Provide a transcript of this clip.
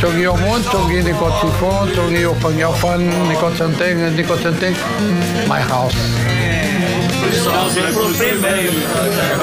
Trong yêu muốn, trong yêu có chỉ phố, trong yêu bằng yêu phân, có chân tình, my house.